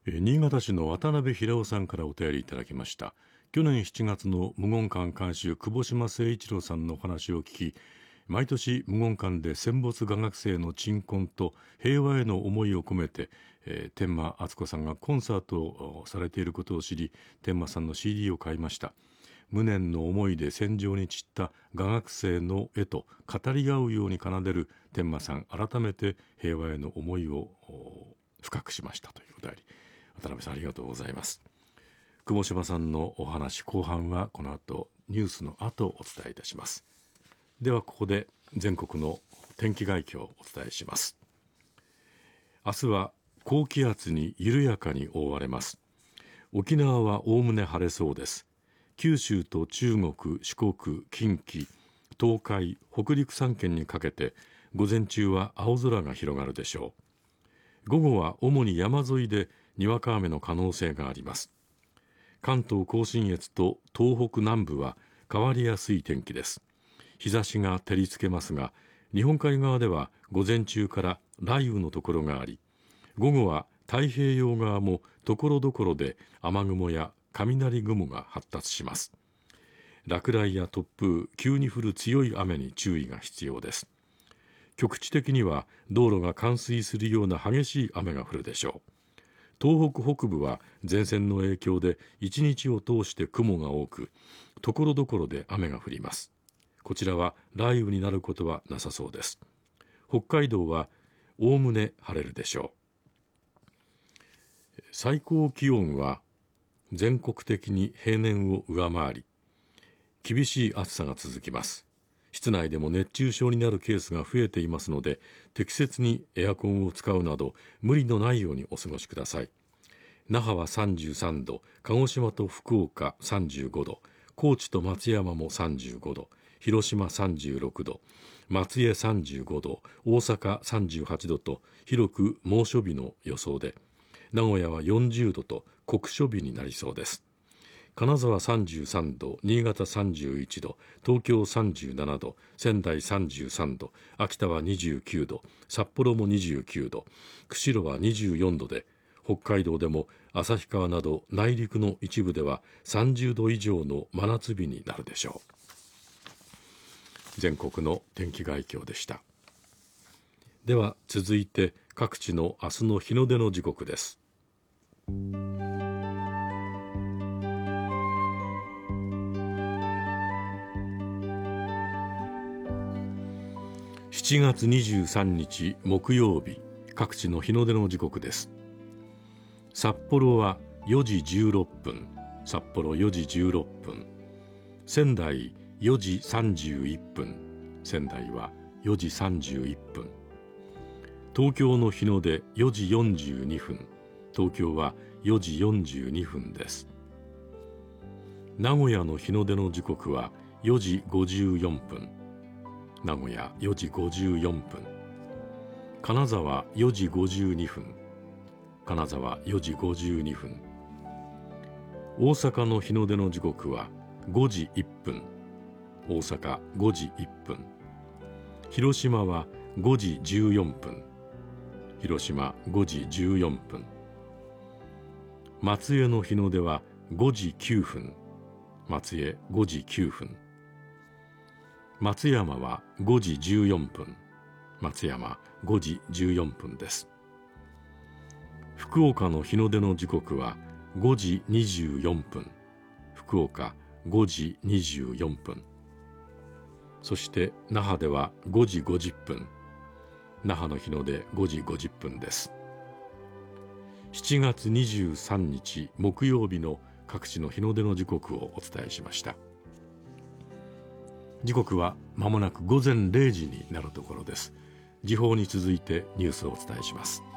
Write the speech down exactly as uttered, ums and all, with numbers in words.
新潟市の渡辺平夫さんからお便りいただきました。去年しちがつの無言館館主久保島誠一郎さんのお話を聞き、毎年無言館で戦没画学生の鎮魂と平和への思いを込めて、えー、天満敦子さんがコンサートをされていることを知り、天満さんの シーディー を買いました。無念の思いで戦場に散った画学生の絵と語り合うように奏でる天満さん、改めて平和への思いを深くしましたというお便り、渡辺さんありがとうございます。久保島さんのお話後半はこの後ニュースの後お伝えいたします。ではここで全国の天気概況をお伝えします。明日は高気圧に緩やかに覆われます。沖縄はおおむね晴れそうです。九州と中国、四国、近畿、東海、北陸さん県にかけて午前中は青空が広がるでしょう。午後は主に山沿いでにわか雨の可能性があります。関東甲信越と東北南部は変わりやすい天気です。日差しが照りつけますが、日本海側では午前中から雷雨のところがあり、午後は太平洋側もところどころで雨雲や雷雲が発達します。落雷や突風、急に降る強い雨に注意が必要です。局地的には道路が冠水するような激しい雨が降るでしょう。東北北部は前線の影響で一日を通して雲が多く、ところどころで雨が降ります。こちらは雷雨になることはなさそうです。北海道はおおむね晴れるでしょう。最高気温は全国的に平年を上回り、厳しい暑さが続きます。室内でも熱中症になるケースが増えていますので、適切にエアコンを使うなど無理のないようにお過ごしください。那覇はさんじゅうさんど、鹿児島と福岡さんじゅうごど、高知と松山もさんじゅうごど、広島さんじゅうろくど、松江さんじゅうごど、大阪さんじゅうはちどと広く猛暑日の予想で、名古屋はよんじゅうどと酷暑日になりそうです。金沢さんじゅうさんど、新潟さんじゅういちど、東京さんじゅうななど、仙台さんじゅうさんど、秋田はにじゅうきゅうど、札幌もにじゅうきゅうど、釧路はにじゅうよんどで、北海道でも旭川など内陸の一部ではさんじゅうど以上の真夏日になるでしょう。全国の天気概況でした。では続いて各地の明日の日の出の時刻です。しちがつにじゅうさんにち木曜日、各地の日の出の時刻です。札幌はよじじゅうろっぷん、札幌よじじゅうろっぷん、仙台よじさんじゅういっぷん、仙台はよじさんじゅういっぷん、東京の日の出よじよんじゅうにふん、東京はよじよんじゅうにふんです。名古屋の日の出の時刻はよじごじゅうよんぷん、名古屋よじごじゅうよんぷん、金沢よじごじゅうにふん、金沢よじごじゅうにふん、大阪の日の出の時刻はごじいっぷん、大阪ごじいっぷん、広島はごじじゅうよんぷん、広島ごじじゅうよんぷん、松江の日の出はごじきゅうふん、松江ごじきゅうふん、松山はごじじゅうよんぷん、松山ごじじゅうよんぷんです。福岡の日の出の時刻はごじにじゅうよんぷん、福岡ごじにじゅうよんぷん、そして那覇ではごじごじゅっぷん、那覇の日の出ごじごじゅっぷんです。しちがつにじゅうさんにち木曜日の各地の日の出の時刻をお伝えしました。時刻はまもなくごぜんれいじになるところです。時報に続いてニュースをお伝えします。